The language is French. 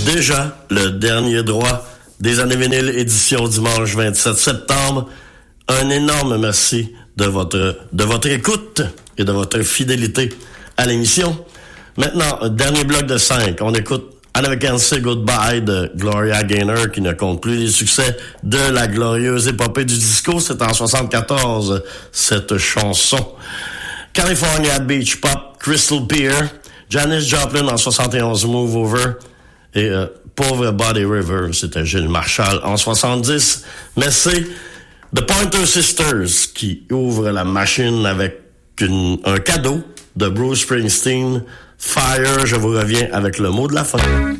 déjà le dernier droit des années vinyles, édition dimanche 27 septembre. Un énorme merci de votre écoute et de votre fidélité à l'émission. Maintenant, dernier bloc de 5. On écoute And I Can Say Goodbye de Gloria Gaynor, qui ne compte plus les succès de la glorieuse épopée du disco. C'est en 74, cette chanson. California Beach Pop, Crystal Pier, Janis Joplin en 71, Move Over, et pauvre Buddy Rivers, c'était Gilles Marchal en 70. Mais c'est The Pointer Sisters qui ouvre la machine avec un cadeau de Bruce Springsteen, Fire. Je vous reviens avec le mot de la fin.